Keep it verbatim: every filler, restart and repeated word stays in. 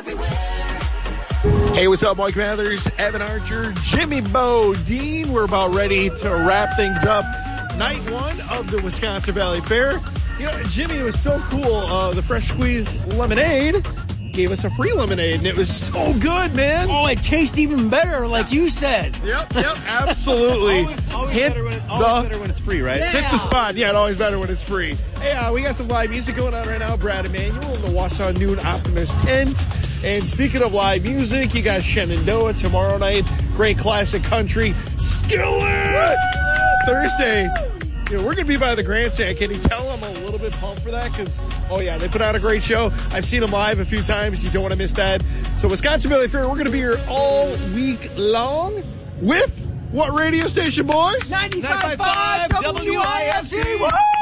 Hey, what's up, Mike Mathers, Evan Archer, Jimmy Bodine. We're about ready to wrap things up. Night one of the Wisconsin Valley Fair. You know, Jimmy, it was so cool. Uh, the Fresh Squeeze Lemonade gave us a free lemonade, and it was so good, man. Oh, it tastes even better, like you said. Yep, yep, absolutely. always always, Hit better, when it, always the, better when it's free, right? Yeah. Hit the spot. Yeah, it's always better when it's free. Hey, uh, we got some live music going on right now. Brad Emanuel in the Wausau Noon Optimist tent. And speaking of live music, you got Shenandoah tomorrow night. Great classic country. Skillet! Thursday. You know, we're going to be by the grandstand. Can you tell I'm a little bit pumped for that? Because, oh, yeah, they put out a great show. I've seen them live a few times. You don't want to miss that. So, Wisconsin Valley Fair, we're going to be here all week long with what radio station, boys? ninety-five point five W I F C. Woo!